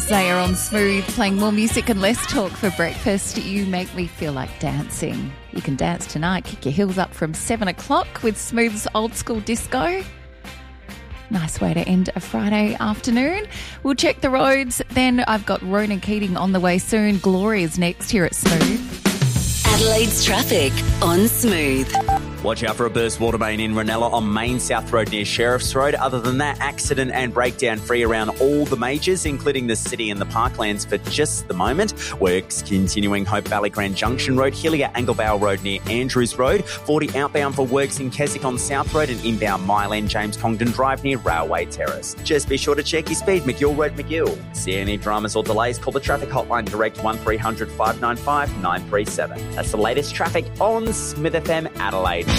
Zaya on Smooth, playing more music and less talk for breakfast. You make me feel like dancing. You can dance tonight. Kick your heels up from 7 o'clock with Smooth's Old School Disco. Nice way to end a Friday afternoon. We'll check the roads. Then I've got Ronan Keating on the way soon. Glory is next here at Smooth. Adelaide's traffic on Smooth. Watch out for a burst water main in Ranella on Main South Road near Sheriff's Road. Other than that, accident and breakdown free around all the majors, including the city and the parklands for just the moment. Works continuing Hope Valley Grand Junction Road, Hillier Anglebale Road near Andrews Road, 40 outbound for works in Keswick on South Road, and inbound Mile End James Congdon Drive near Railway Terrace. Just be sure to check your speed, McGill Road, McGill. See any dramas or delays, call the traffic hotline direct 1300 595 937. That's the latest traffic on Smith FM Adelaide.